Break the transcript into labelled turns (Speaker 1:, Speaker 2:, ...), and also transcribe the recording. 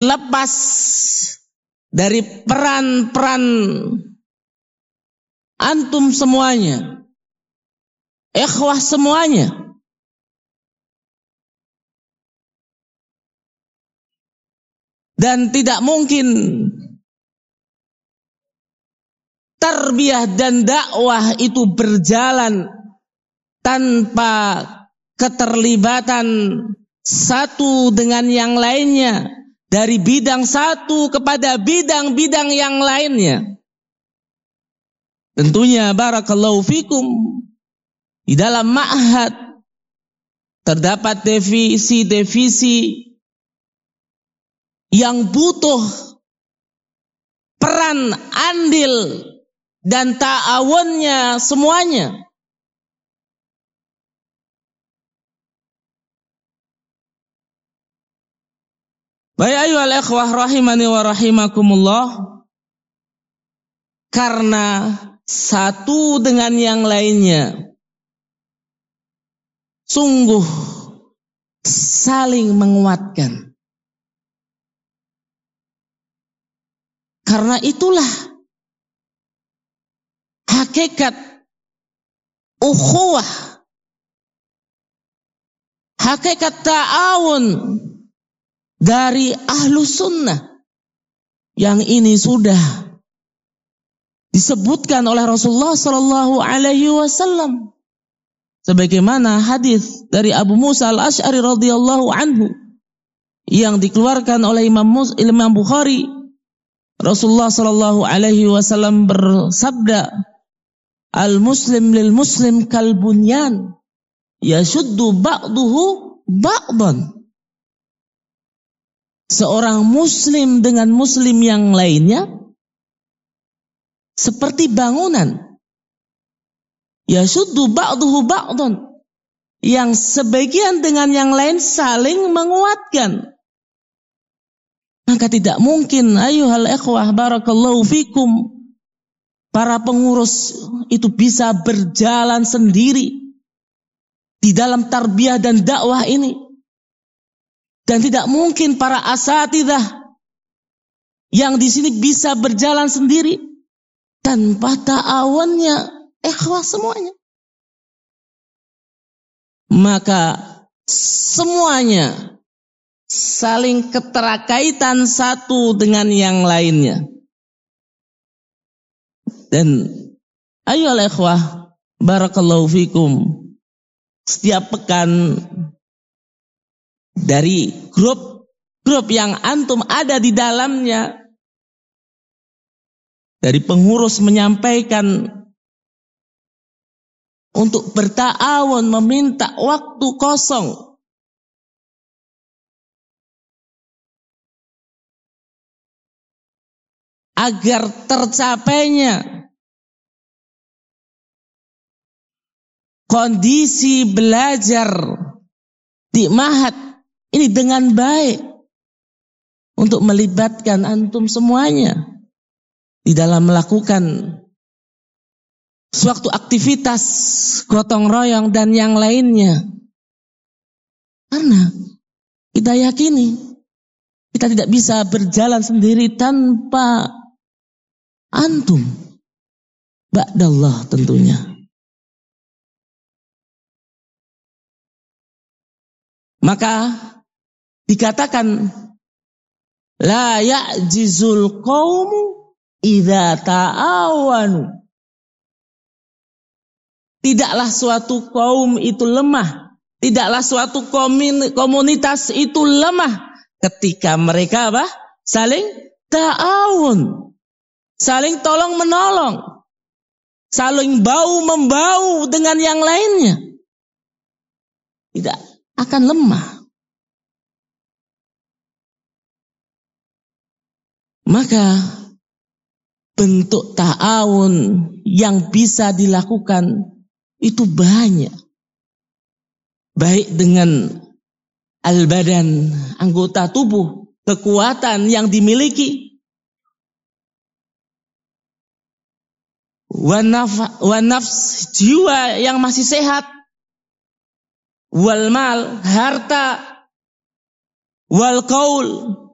Speaker 1: lepas dari peran-peran antum semuanya, ikhwah semuanya. Dan tidak mungkin tarbiyah dan dakwah itu berjalan tanpa keterlibatan satu dengan yang lainnya, dari bidang satu kepada bidang-bidang yang lainnya. Tentunya barakallahu fikum, di dalam ma'had terdapat divisi-divisi yang butuh peran andil dan ta'awunnya semuanya. Baik ayyuhal ikhwah rahimani wa rahimakumullah, karena satu dengan yang lainnya sungguh saling menguatkan. Karena itulah hakikat ukhuwah, hakikat ta'awun dari ahlu sunnah, yang ini sudah disebutkan oleh Rasulullah Sallallahu Alaihi Wasallam, sebagaimana hadis dari Abu Musa al-Ash'ari radhiyallahu anhu yang dikeluarkan oleh Imam Bukhari. Rasulullah Sallallahu Alaihi Wasallam bersabda, al-muslim lil muslim kal bunyan yashuddu ba'duhu ba'dan. Seorang muslim dengan muslim yang lainnya seperti bangunan, yashuddu ba'duhu ba'dan, yang sebagian dengan yang lain saling menguatkan. Maka tidak mungkin ayyuhal ikhwah barakallahu fikum, para pengurus itu bisa berjalan sendiri di dalam tarbiyah dan dakwah ini. Dan tidak mungkin para asatidzah yang di sini bisa berjalan sendiri tanpa ta'awunnya ikhwah semuanya. Maka semuanya saling keterkaitan satu dengan yang lainnya. Dan ayyuhal ikhwah barakallahu fikum, setiap pekan dari grup yang antum ada di dalamnya, dari pengurus menyampaikan untuk berta'awun, meminta waktu kosong agar tercapainya kondisi belajar di ma'had ini dengan baik, untuk melibatkan antum semuanya di dalam melakukan suatu aktivitas gotong royong dan yang lainnya. Karena kita yakini kita tidak bisa berjalan sendiri tanpa antum, ba'dallah tentunya. Maka dikatakan la ya'jizul qaumu idza ta'awanu. Tidaklah suatu kaum itu lemah, tidaklah suatu komunitas itu lemah ketika mereka saling ta'awun, saling tolong menolong, saling bau membau dengan yang lainnya. Tidak akan lemah. Maka bentuk ta'awun yang bisa dilakukan itu banyak. Baik dengan al-badan, anggota tubuh, kekuatan yang dimiliki, wa nafs, jiwa yang masih sehat, wal mal, harta, wal qaul,